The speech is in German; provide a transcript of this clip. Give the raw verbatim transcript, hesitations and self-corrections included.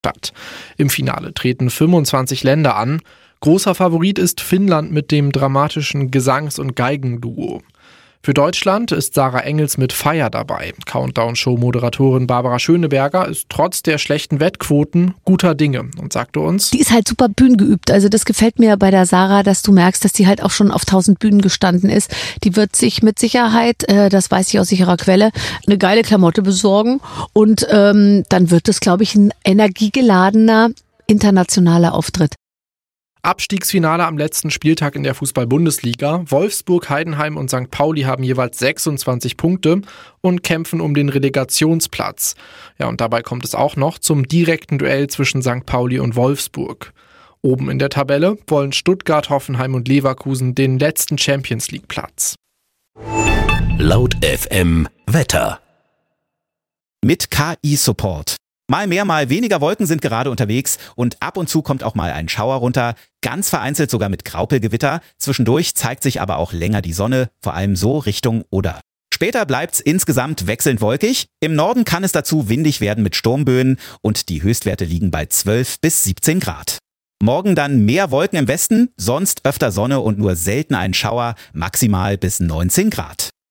statt. Im Finale treten fünfundzwanzig Länder an. Großer Favorit ist Finnland mit dem dramatischen Gesangs- und Geigenduo. Für Deutschland ist Sarah Engels mit Feier dabei. Countdown-Show-Moderatorin Barbara Schöneberger ist trotz der schlechten Wettquoten guter Dinge und sagte uns: Die ist halt super bühnengeübt. Also das gefällt mir bei der Sarah, dass du merkst, dass die halt auch schon auf tausend Bühnen gestanden ist. Die wird sich mit Sicherheit, äh, das weiß ich aus sicherer Quelle, eine geile Klamotte besorgen. Und ähm, dann wird es, glaube ich, ein energiegeladener internationaler Auftritt. Abstiegsfinale am letzten Spieltag in der Fußball-Bundesliga. Wolfsburg, Heidenheim und Sankt Pauli haben jeweils sechsundzwanzig Punkte und kämpfen um den Relegationsplatz. Ja, und dabei kommt es auch noch zum direkten Duell zwischen Sankt Pauli und Wolfsburg. Oben in der Tabelle wollen Stuttgart, Hoffenheim und Leverkusen den letzten Champions-League-Platz. Laut F M Wetter. Mit K I-Support. Mal mehr, mal weniger Wolken sind gerade unterwegs und ab und zu kommt auch mal ein Schauer runter, ganz vereinzelt sogar mit Graupelgewitter. Zwischendurch zeigt sich aber auch länger die Sonne, vor allem so Richtung Oder. Später bleibt's insgesamt wechselnd wolkig. Im Norden kann es dazu windig werden mit Sturmböen und die Höchstwerte liegen bei zwölf bis siebzehn Grad. Morgen dann mehr Wolken im Westen, sonst öfter Sonne und nur selten ein Schauer, maximal bis neunzehn Grad.